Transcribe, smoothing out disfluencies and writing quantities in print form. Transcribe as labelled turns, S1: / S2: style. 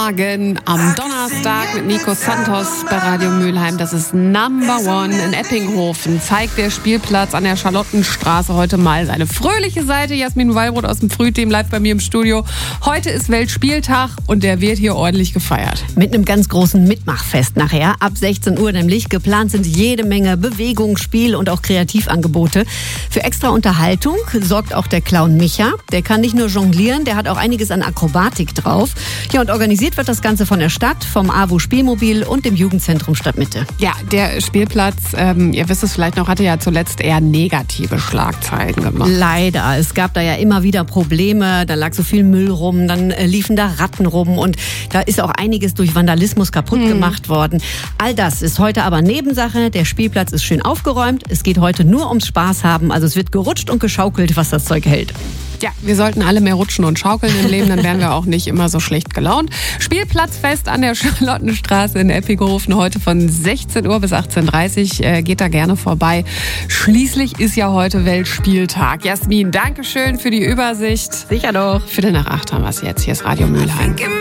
S1: Morgen am Donnerstag mit Nico Santos bei Radio Mülheim. Das ist Number One in Eppinghofen. Zeigt der Spielplatz an der Charlottenstraße heute mal seine fröhliche Seite. Jasmin Wallbrot aus dem Frühteam live bei mir im Studio. Heute ist Weltspieltag und der wird hier ordentlich gefeiert.
S2: Mit einem ganz großen Mitmachfest nachher. Ab 16 Uhr nämlich. Geplant sind jede Menge Bewegung, Spiel und auch Kreativangebote. Für extra Unterhaltung sorgt auch der Clown Micha. Der kann nicht nur jonglieren, der hat auch einiges an Akrobatik drauf. Ja, und organisiert wird das Ganze von der Stadt, vom AWO Spielmobil und dem Jugendzentrum Stadtmitte.
S1: Ja, der Spielplatz, ihr wisst es vielleicht noch, hatte ja zuletzt eher negative Schlagzeilen gemacht.
S2: Leider. Es gab da ja immer wieder Probleme. Da lag so viel Müll rum, dann liefen da Ratten rum und da ist auch einiges durch Vandalismus kaputt gemacht worden. All das ist heute aber Nebensache. Der Spielplatz ist schön aufgeräumt. Es geht heute nur ums Spaß haben. Also es wird gerutscht und geschaukelt, was das Zeug hält.
S1: Ja, wir sollten alle mehr rutschen und schaukeln im Leben, dann wären wir auch nicht immer so schlecht gelaunt. Spielplatzfest an der Charlottenstraße in Eppinghofen heute von 16 Uhr bis 18.30 Uhr. Geht da gerne vorbei. Schließlich ist ja heute Weltspieltag. Jasmin, danke schön für die Übersicht.
S2: Sicher doch.
S1: Viertel nach 8 haben wir es jetzt. Hier ist Radio Mülheim.